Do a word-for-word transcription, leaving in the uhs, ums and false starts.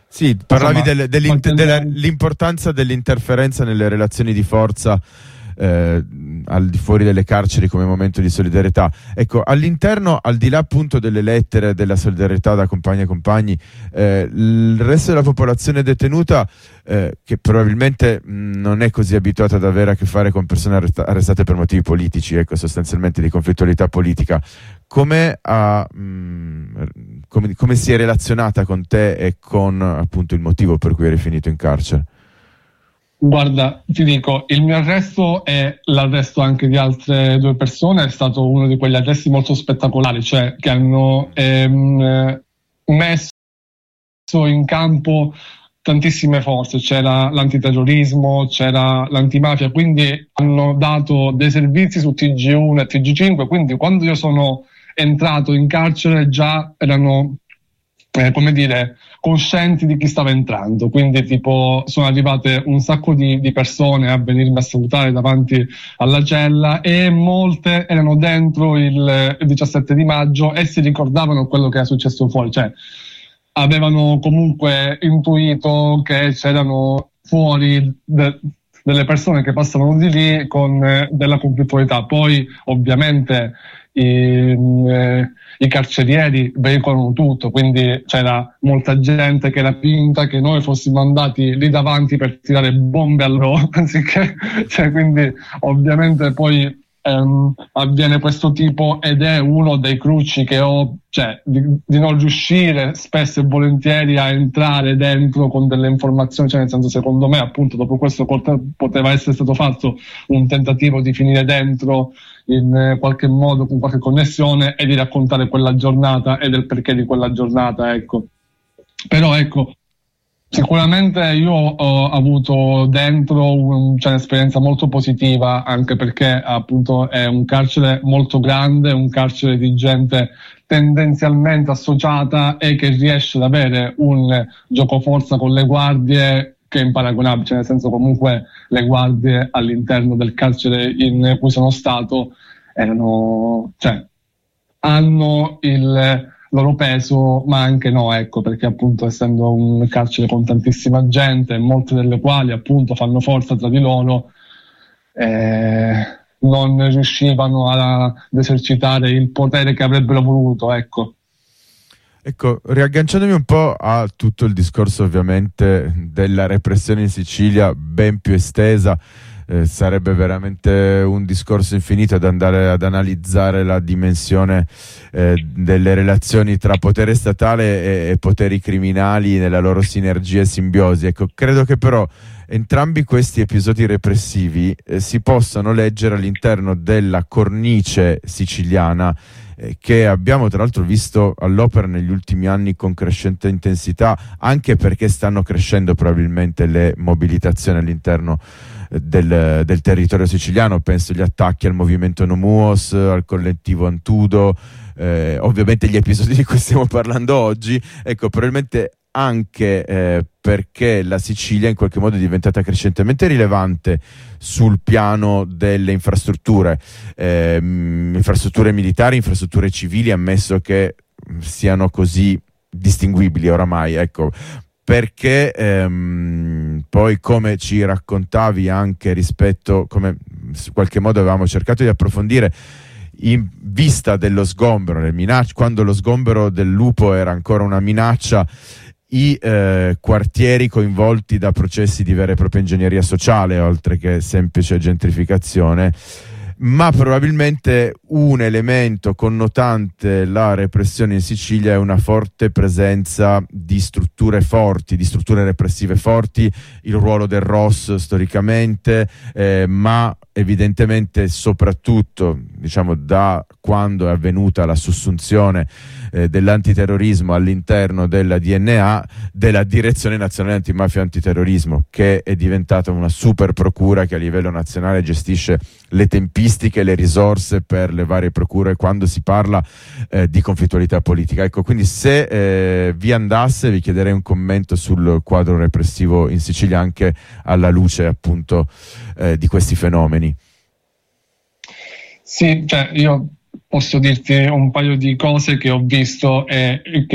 Sì, parlavi del, dell'importanza dell'interferenza nelle relazioni di forza eh, al di fuori delle carceri come momento di solidarietà. Ecco, all'interno, al di là appunto delle lettere della solidarietà da compagni e compagni, eh, il resto della popolazione detenuta, eh, che probabilmente mh, non è così abituata ad avere a che fare con persone arresta- arrestate per motivi politici, ecco, sostanzialmente di conflittualità politica, come, ha, mh, come, come si è relazionata con te e con appunto il motivo per cui eri finito in carcere? Guarda, ti dico, il mio arresto e l'arresto anche di altre due persone è stato uno di quegli arresti molto spettacolari, cioè che hanno ehm, messo in campo tantissime forze, c'era l'antiterrorismo, c'era l'antimafia, quindi hanno dato dei servizi su T G uno e T G cinque, quindi quando io sono entrato in carcere già erano, eh, come dire, coscienti di chi stava entrando, quindi tipo sono arrivate un sacco di, di persone a venirmi a salutare davanti alla cella e molte erano dentro il, il diciassette di maggio e si ricordavano quello che era successo fuori, cioè avevano comunque intuito che c'erano fuori de- delle persone che passavano di lì con eh, della conflittualità. Poi ovviamente i, eh, i carcerieri veicolano tutto, quindi c'era molta gente che era finta che noi fossimo andati lì davanti per tirare bombe a loro, anziché, cioè, quindi ovviamente poi Um, avviene questo tipo ed è uno dei cruci che ho, cioè di, di non riuscire spesso e volentieri a entrare dentro con delle informazioni, cioè nel senso, secondo me appunto dopo questo poteva essere stato fatto un tentativo di finire dentro in eh, qualche modo con qualche connessione e di raccontare quella giornata e del perché di quella giornata, ecco. Però ecco, sicuramente io ho avuto dentro un, cioè, un'esperienza molto positiva, anche perché appunto è un carcere molto grande, un carcere di gente tendenzialmente associata e che riesce ad avere un giocoforza con le guardie che è imparagonabile, cioè nel senso comunque le guardie all'interno del carcere in cui sono stato erano, cioè, hanno il loro peso, ma anche no, ecco, perché appunto essendo un carcere con tantissima gente, molte delle quali appunto fanno forza tra di loro, eh, non riuscivano a, ad esercitare il potere che avrebbero voluto, ecco. Ecco, riagganciandomi un po' a tutto il discorso ovviamente della repressione in Sicilia, ben più estesa, Eh, sarebbe veramente un discorso infinito ad andare ad analizzare la dimensione eh, delle relazioni tra potere statale e, e poteri criminali nella loro sinergia e simbiosi. Ecco, credo che però entrambi questi episodi repressivi eh, si possano leggere all'interno della cornice siciliana eh, che abbiamo tra l'altro visto all'opera negli ultimi anni con crescente intensità, anche perché stanno crescendo probabilmente le mobilitazioni all'interno Del, del territorio siciliano. Penso agli attacchi al movimento Nomuos, al collettivo Antudo, eh, ovviamente gli episodi di cui stiamo parlando oggi, ecco, probabilmente anche eh, perché la Sicilia in qualche modo è diventata crescentemente rilevante sul piano delle infrastrutture, eh, infrastrutture militari, infrastrutture civili, ammesso che siano così distinguibili oramai, ecco. Perché ehm, poi, come ci raccontavi anche rispetto, come in qualche modo avevamo cercato di approfondire, in vista dello sgombero, le minacce, quando lo sgombero del lupo era ancora una minaccia, i eh, quartieri coinvolti da processi di vera e propria ingegneria sociale, oltre che semplice gentrificazione, ma probabilmente un elemento connotante la repressione in Sicilia è una forte presenza di strutture forti, di strutture repressive forti, il ruolo del R O S storicamente, eh, ma evidentemente soprattutto, diciamo, da quando è avvenuta la sussunzione eh, dell'antiterrorismo all'interno della D N A, della Direzione Nazionale Antimafia e Antiterrorismo, che è diventata una super procura che a livello nazionale gestisce le tempistiche e le risorse per le varie procure quando si parla eh, di conflittualità politica. Ecco, quindi se eh, vi andasse, vi chiederei un commento sul quadro repressivo in Sicilia, anche alla luce appunto eh, di questi fenomeni. Sì, cioè io posso dirti un paio di cose che ho visto e che